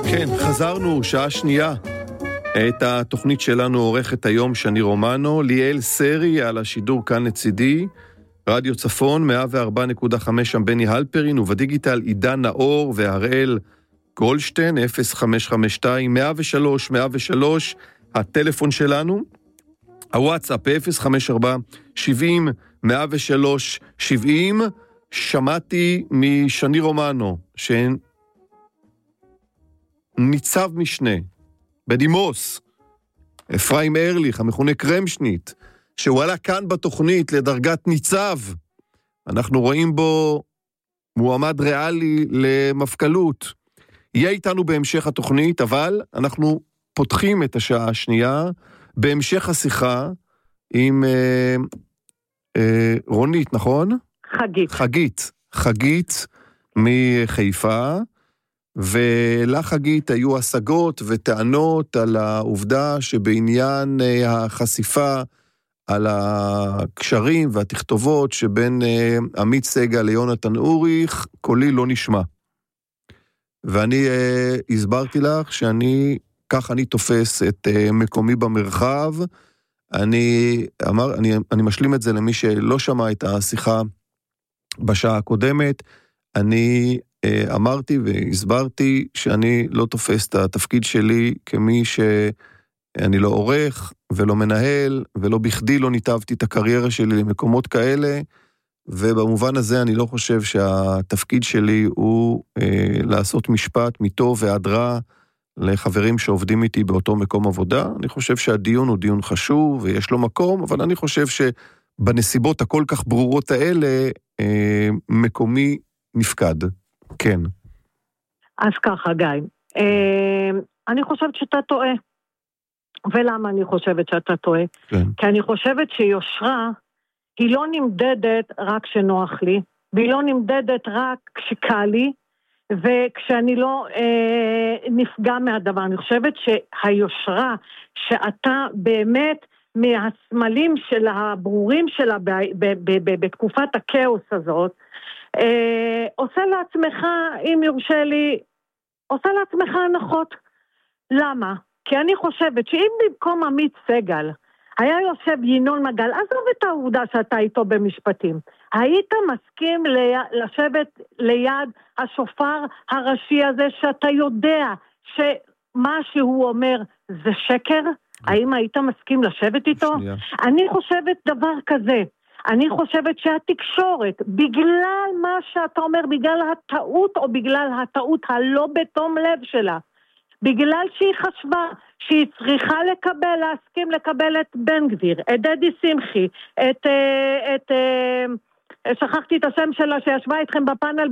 כן, חזרנו, שעה שנייה. את התוכנית שלנו עורכת היום שני רומנו, ליאל סרי על השידור כאן לצידי, רדיו צפון 104.5 שם בני הלפרין, ובדיגיטל עידן נאור והראל גולדשטיין, 0552-103-103, הטלפון שלנו, הוואטסאפ 054-70-103-70, שמעתי משני רומנו, ניצב משנה, בדימוס, אפרים ארליך, המכונה קרמשניט, שהוא עלה כאן בתוכנית לדרגת ניצב, אנחנו רואים בו מועמד ריאלי למפכ"לות. יהיה איתנו בהמשך התוכנית, אבל אנחנו פותחים את השעה השנייה, בהמשך השיחה עם רונית, נכון? חגית מחיפה, ולחגית היו השגות וטענות על העובדה שבעניין החשיפה על הקשרים והתכתובות שבין עמית סגל ליונתן אוריך, קולי לא נשמע. ואני הסברתי לך כך אני תופס את מקומי במרחב, אני משלים את זה למי שלא שמע את השיחה בשעה הקודמת, אני אמרתי והסברתי שאני לא תופס את התפקיד שלי כמי שאני לא עורך ולא מנהל, ולא בכדי לא ניתבתי את הקריירה שלי למקומות כאלה, ובמובן הזה אני לא חושב שהתפקיד שלי הוא לעשות משפט מטוב ועד רע לחברים שעובדים איתי באותו מקום עבודה. אני חושב שהדיון הוא דיון חשוב ויש לו מקום, אבל אני חושב שבנסיבות הכל כך ברורות האלה, מקומי נפקד. כן. אז ככה, גיא. אני חושבת שאתה טועה. ולמה אני חושבת שאתה טועה? כן. כי אני חושבת שיושרה היא לא נמדדת רק כשנוח לי, והיא לא נמדדת רק כשקל לי, וכשאני לא נפגע מהדבר. אני חושבת שהיושרה שאתה באמת מהסמלים של הברורים שלה בתקופת הכאוס הזאת, עושה לעצמך, אם יורשה לי, עושה לעצמך הנחות. למה? כי אני חושבת שאם במקום עמית סגל היה יושב ינון מגל, עזוב את העובדה שאתה איתו במשפטים, היית מסכים לשבת ליד השופר הראשי הזה שאתה יודע שמה שהוא אומר זה שקר? האם היית מסכים לשבת איתו? אני חושבת דבר כזה, אני חושבת שהתקשורת, בגלל מה שאתה אומר, בגלל הטעות או בגלל הטעות הלא בתום לב שלה, בגלל שהיא חשבה שהיא צריכה להסכים לקבל את בן גביר, את דדי שמחי, שכחתי את השם שלה שישבה איתכם בפאנל